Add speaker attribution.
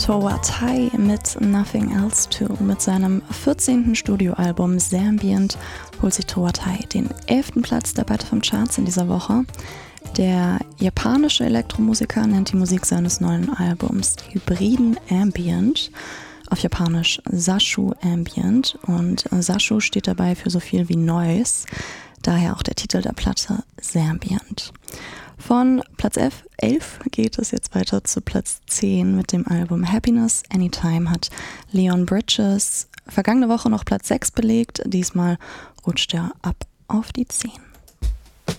Speaker 1: Towa Tai mit Nothing Else To. Mit seinem 14. Studioalbum Zambient holt sich Towa Tai den 11. Platz der Bite Charts in dieser Woche. Der japanische Elektromusiker nennt die Musik seines neuen Albums Hybriden Ambient, auf Japanisch Zashu Ambient, und Zashu steht dabei für so viel wie Noise, daher auch der Titel der Platte Zambient. Von Platz 11 geht es jetzt weiter zu Platz 10 mit dem Album Happiness Anytime. Hat Leon Bridges vergangene Woche noch Platz 6 belegt, diesmal rutscht er ab auf die 10.